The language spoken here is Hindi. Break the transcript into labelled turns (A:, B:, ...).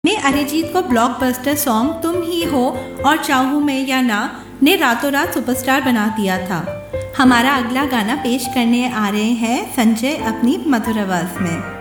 A: ने अरिजीत को ब्लॉकबस्टर सॉन्ग तुम ही हो और चाहूं मैं या ना ने रातों रात सुपरस्टार बना दिया था। हमारा अगला गाना पेश करने आ रहे हैं संजय अपनी मधुर आवाज में।